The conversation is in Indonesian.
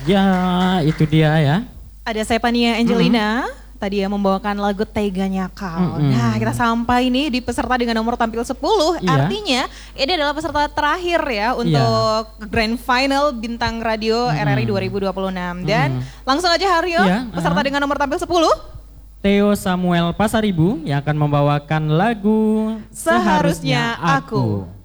Ya, itu dia ya. Ada saya Pania Angelina, tadi yang membawakan lagu Teganya Kau. Nah, kita sampai nih di peserta dengan nomor tampil 10. Iya. Artinya ini adalah peserta terakhir ya untuk Grand Final Bintang Radio RRI 2026. Dan langsung aja Haryo, peserta dengan nomor tampil 10. Theo Samuel Pasaribu yang akan membawakan lagu Seharusnya Aku.